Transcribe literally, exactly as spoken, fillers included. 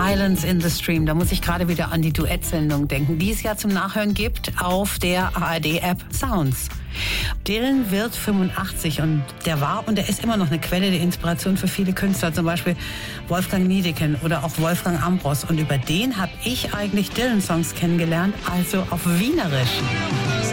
Silence in the Stream. Da muss ich gerade wieder an die Duettsendung denken, die es ja zum Nachhören gibt auf der A R D-App Sounds. Dylan wird fünfundachtzig und der war und der ist immer noch eine Quelle der Inspiration für viele Künstler, zum Beispiel Wolfgang Niedecken oder auch Wolfgang Ambros. Und über den habe ich eigentlich Dylan-Songs kennengelernt, also auf Wienerisch.